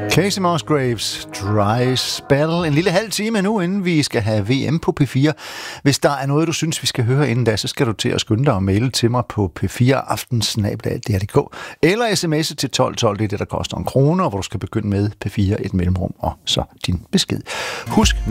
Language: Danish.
Casey Musgraves, Dry Spell. En lille halv time nu, inden vi skal have VM på P4. Hvis der er noget, du synes, vi skal høre inden da, så skal du til at skynde dig og maile til mig på p4aftensnabel.dr.dk eller sms'e til 1212, det er det, der koster 1 krone, og hvor du skal begynde med P4 et mellemrum og så din besked. Husk